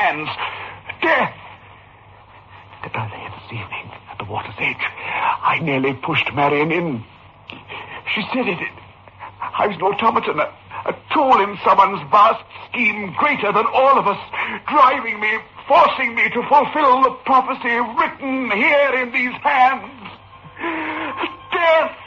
hands. Death! Earlier this evening, at the water's edge, I nearly pushed Marion in. She said it. I was an automaton, a tool in someone's vast scheme greater than all of us, driving me, forcing me to fulfill the prophecy written here in these hands. Death!